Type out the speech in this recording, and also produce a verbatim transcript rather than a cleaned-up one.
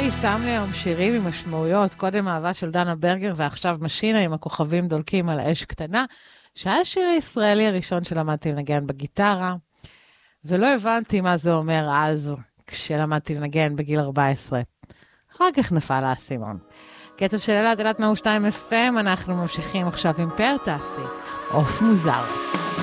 אורי שם לי היום שירים עם משמעויות, קודם אהבה של דנה ברגר ועכשיו משינה עם הכוכבים דולקים על האש קטנה, שהיה השיר הישראלי הראשון שלמדתי לנגן בגיטרה, ולא הבנתי מה זה אומר אז כשלמדתי לנגן בגיל ארבע עשרה. אחר כך נפל האסימון. קטע של אלעד, אלעד מאה ושתיים אף אם, אנחנו ממשיכים עכשיו עם פרטסי, עוף מוזר.